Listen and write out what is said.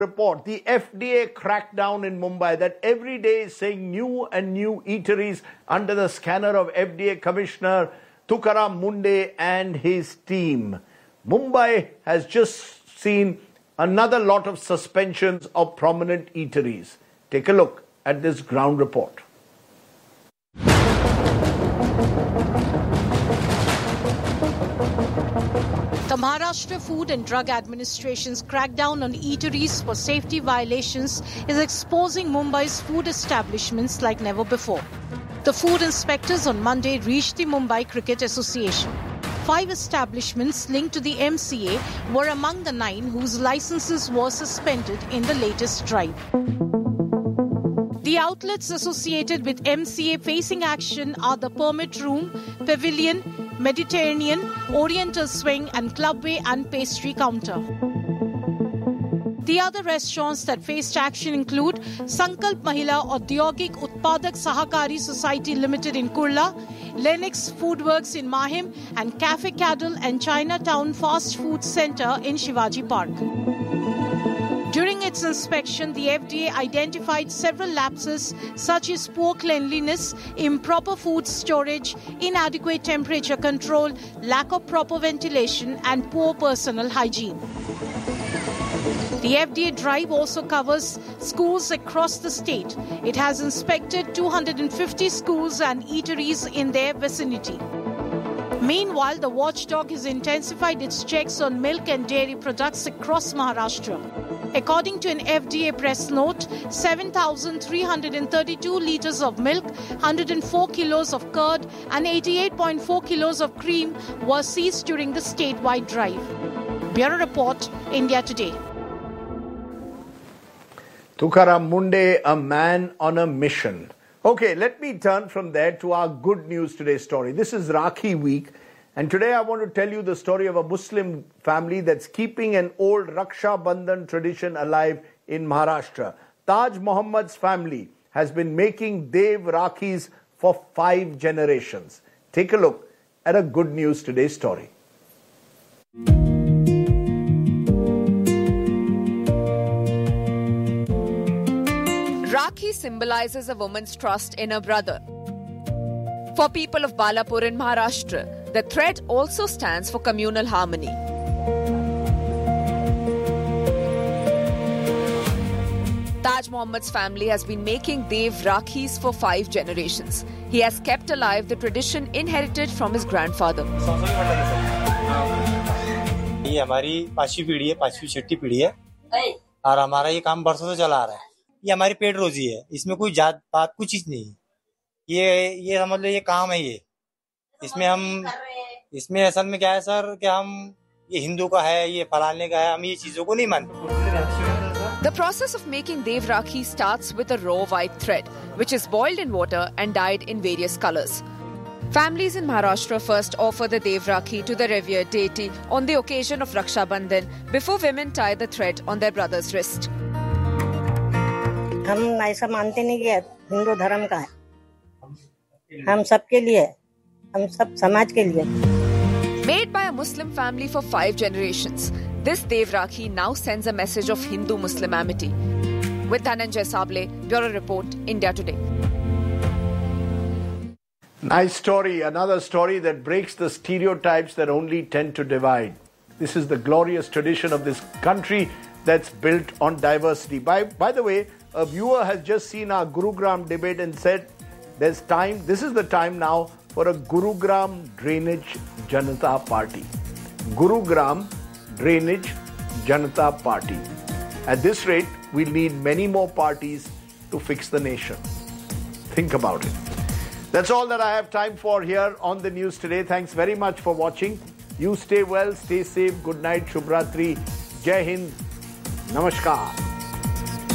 report, the FDA crackdown in Mumbai that every day is saying new and new eateries under the scanner of FDA Commissioner Tukaram Munde and his team. Mumbai has just seen another lot of suspensions of prominent eateries. Take a look at this ground report. The Maharashtra Food and Drug Administration's crackdown on eateries for safety violations is exposing Mumbai's food establishments like never before. The food inspectors on Monday reached the Mumbai Cricket Association. 5 establishments linked to the MCA were among the 9 whose licenses were suspended in the latest drive. The outlets associated with MCA facing action are the Permit Room, Pavilion, Mediterranean, Oriental Swing and Clubway and Pastry Counter. The other restaurants that faced action include Sankalp Mahila Audyogik Utpadak Sahakari Society Limited in Kurla, Lennox Foodworks in Mahim and Cafe Cadle and Chinatown Fast Food Center in Shivaji Park. During its inspection, the FDA identified several lapses such as poor cleanliness, improper food storage, inadequate temperature control, lack of proper ventilation and poor personal hygiene. The FDA drive also covers schools across the state. It has inspected 250 schools and eateries in their vicinity. Meanwhile, the watchdog has intensified its checks on milk and dairy products across Maharashtra. According to an FDA press note, 7,332 litres of milk, 104 kilos of curd and 88.4 kilos of cream were seized during the statewide drive. Bureau Report, India Today. Tukaram Munde, a man on a mission. Okay, let me turn from there to our good news today story. This is Rakhi week, and today I want to tell you the story of a Muslim family that's keeping an old Raksha Bandhan tradition alive in Maharashtra. Taj Muhammad's family has been making Dev Rakhis for 5 generations. Take a look at a good news today story. Rakhi symbolizes a woman's trust in her brother. For people of Balapur in Maharashtra, the thread also stands for communal harmony. Taj Muhammad's family has been making Dev Rakhis for 5 generations. He has kept alive the tradition inherited from his grandfather. ये हमारी 5वीं पीढ़ी है, 5वीं 6वीं पीढ़ी है और हमारा ये काम बरसों से चला आ रहा है. ये हमारी पेट रोजी है. इसमें कोई जात पात कुछ चीज नहीं. ये समझ लो ये काम है. ये इसमें असल में क्या है सर कि हम ये हिंदू का है, ये फलाने का है, हम ये चीजों को नहीं मानते. The process of making Dev Rakhi starts with a raw white thread, which is boiled in water and dyed in various colors. Families in Maharashtra first offer the Dev Rakhi to the revered deity on the occasion of Raksha Bandhan before women tie the thread on their brother's wrist. हम ऐसा मानते नहीं कि हिंदू धर्म का है. हम सबके लिए, हम सब समाज के लिए. Made by a Muslim family for 5 generations, this Dev Rakhi now sends a message of Hindu-Muslim amity. With Dhananjay Sable, Bureau Report, India Today. Nice story. Another story that breaks the stereotypes that only tend to divide. This is the glorious tradition of this country that's built on diversity. By the way, a viewer has just seen our Gurugram debate and said this is the time now for a Gurugram Drainage Janata Party. Gurugram Drainage Janata Party. At this rate, we'll need many more parties to fix the nation. Think about it. That's all that I have time for here on the news today. Thanks very much for watching. You stay well, stay safe. Good night, Shubhratri. Jai Hind. Namaskar.